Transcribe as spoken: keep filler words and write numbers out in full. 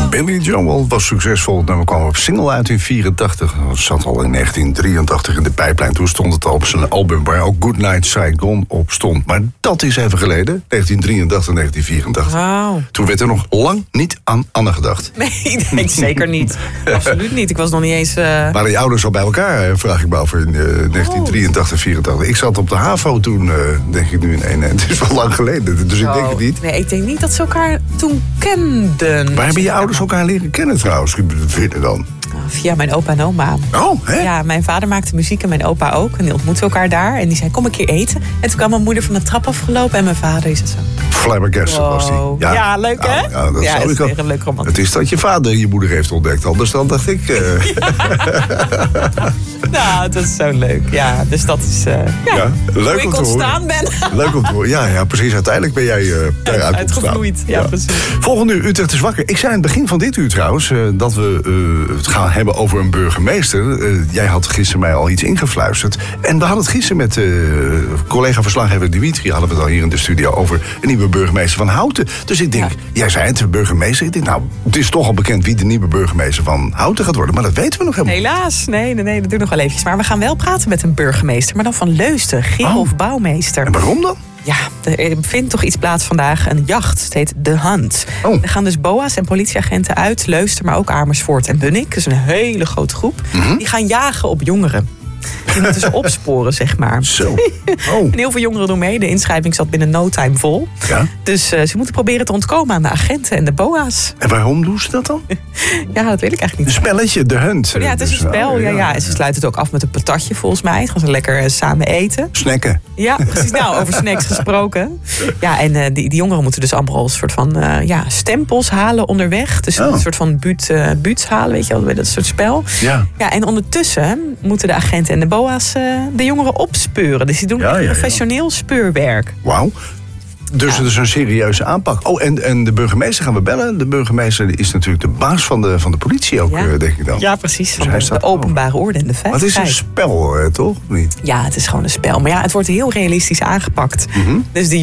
Billy Joel was succesvol. Het nummer kwam op single uit in vierentachtig. Het zat al in negentien drieëntachtig in de pijplijn. Toen stond het al op zijn album waar ook Goodnight Saigon op stond. Maar dat is even geleden. negentien drieëntachtig, negentien vierentachtig. Wauw. Toen werd er nog lang niet aan Anne gedacht. Nee, nee, zeker niet. Absoluut niet. Ik was nog niet eens... Uh... Waren je ouders al bij elkaar, vraag ik me af, in uh, negentien drieëntachtig, vierentachtig. Ik zat op de HAVO toen, uh, denk ik nu in één. Het is wel lang geleden, dus ik oh. denk het niet. Nee, ik denk niet dat ze elkaar toen kenden. Waar hebben je ouders elkaar leren kennen trouwens, vinden dan? Via mijn opa en oma. Oh, hè? Ja, mijn vader maakte muziek en mijn opa ook. En die ontmoetten elkaar daar. En die zei, kom een keer eten. En toen kwam mijn moeder van de trap afgelopen. En mijn vader is het zo. Flabbergasted wow. was die. Ja, ja leuk hè? Ja, ja, dat ja, zou is ik ook. een leuk roman. Het is dat je vader je moeder heeft ontdekt. Anders dan dacht ik... Uh... Ja. Nou, dat is zo leuk. Ja, dus dat is uh, ja, ja, leuk hoe ik ontstaan ben. Leuk om te horen. Ja, ja, precies. Uiteindelijk ben jij uh, daaruit uitgevloeid. Ja, ja, precies. Volgende uur Utrecht is wakker. Ik zei aan het begin van dit uur trouwens... Uh, dat we uh, het gaan hebben over een burgemeester. Uh, jij had gisteren mij al iets ingefluisterd. En we hadden het gisteren met uh, collega-verslaggever Dimitri... hadden we het al hier in de studio over een nieuwe burgemeester van Houten. Dus ik denk, ja. jij zei het, burgemeester. Ik denk, nou, het is toch al bekend wie de nieuwe burgemeester van Houten gaat worden. Maar dat weten we nog helemaal niet. Helaas, nee, nee, nee, dat duurt nog wel eventjes. Maar we gaan wel praten met een burgemeester, maar dan van Leusden, Gerolf oh. Bouwmeester. En waarom dan? Ja, er vindt toch iets plaats vandaag, een jacht. Het heet The Hunt. Oh. Er gaan dus B O A's en politieagenten uit Leusden, maar ook Amersfoort en Bunnik. Dat is een hele grote groep. Mm-hmm. Die gaan jagen op jongeren. Die moeten ze opsporen, zeg maar. Zo. Oh. En heel veel jongeren doen mee. De inschrijving zat binnen no time vol. Ja? Dus uh, ze moeten proberen te ontkomen aan de agenten en de B O A's. En waarom doen ze dat dan? Ja, dat weet ik eigenlijk niet. Een spelletje, de Hunt. Ja, het is dus, een spel. oh, ja, ja, ja. En ze sluiten het ook af met een patatje, volgens mij. Het gaan ze lekker uh, samen eten. Snacken. Ja, precies. Nou, over snacks gesproken. Ja, en uh, die, die jongeren moeten dus allemaal een soort van uh, ja, stempels halen onderweg. Dus oh. een soort van buut, uh, buuts halen, weet je wel, dat soort spel. Ja. Ja, en ondertussen moeten de agenten en de B O A's uh, de jongeren opspeuren. Dus die doen ja, ja, professioneel ja. speurwerk. Wauw. Dus ja. het is een serieuze aanpak. Oh, en, en de burgemeester gaan we bellen. De burgemeester is natuurlijk de baas van de, van de politie ook, ja. uh, denk ik dan. Ja, precies. Dus van de, de openbare orde en de veiligheid. Wat is een spel, uh, toch? Niet? Ja, het is gewoon een spel. Maar ja, het wordt heel realistisch aangepakt. Mm-hmm. Dus die